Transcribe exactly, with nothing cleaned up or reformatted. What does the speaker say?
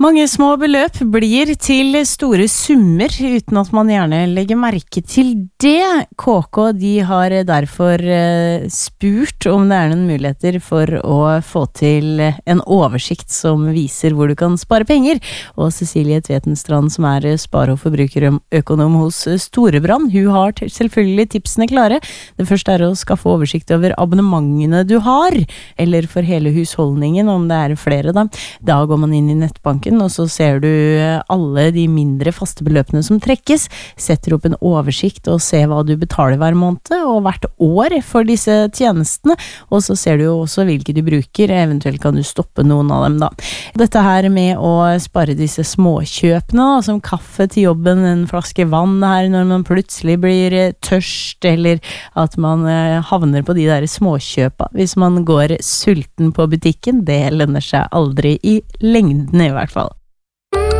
Mange små beløp blir til store summer uten at man gjerne legger merke til det. K K de har derfor spurt om det er noen muligheter for å få til en oversikt som viser hvor du kan spare penger. Og Cecilie Tvetenstrand, som er spare- og forbrukerøkonom hos Storebrand, hun har selvfølgelig tipsene klare. Det første er å skaffe oversikt over abonnementene du har, eller for hele husholdningen, om det er flere da. Da går man inn i nettbanken, og så ser du alle de mindre faste beløpene som trekkes, setter opp en oversikt og ser hva du betaler hver måned og hvert år for disse tjenestene, og så ser du jo også hvilke du bruker, eventuelt kan du stoppe noen av dem da. Dette her med å spare disse småkjøpene da, som kaffe til jobben, en flaske vann her når man plutselig blir tørst, eller at man havner på de der småkjøpa hvis man går sulten på butikken, det lønner seg aldri i lengden i hvert fall.